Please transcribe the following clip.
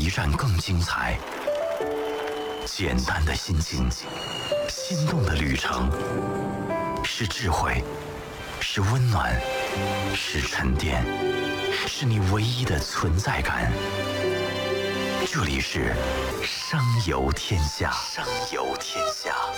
一站更精彩。简单的心情，心动的旅程，是智慧，是温暖，是沉淀，是你唯一的存在感。这里是商游天下，商游天下。